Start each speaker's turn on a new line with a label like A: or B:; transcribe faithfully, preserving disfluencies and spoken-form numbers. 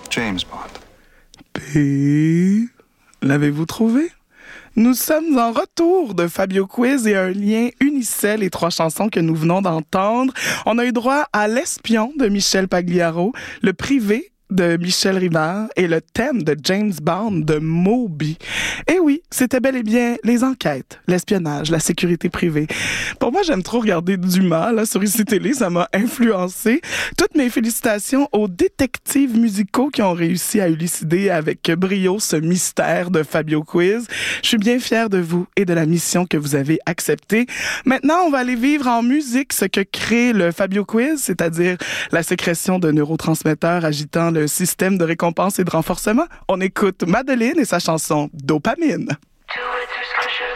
A: James Bond.
B: P. L'avez-vous trouvé? Nous sommes en retour de Fabio Quiz et un lien unissait les trois chansons que nous venons d'entendre. On a eu droit à L'Espion de Michel Pagliaro, Le Privé de Michel Rivard et le thème de James Bond de Moby. Et oui, c'était bel et bien les enquêtes, l'espionnage, la sécurité privée. Pour moi, j'aime trop regarder Dumas là, sur I C Télé, ça m'a influencé. Toutes mes félicitations aux détectives musicaux qui ont réussi à élucider avec brio ce mystère de Fabio Quiz. Je suis bien fière de vous et de la mission que vous avez acceptée. Maintenant, on va aller vivre en musique ce que crée le Fabio Quiz, c'est-à-dire la sécrétion de neurotransmetteurs agitant le système de récompense et de renforcement. On écoute Madeleine et sa chanson Dopamine.
C: Two or three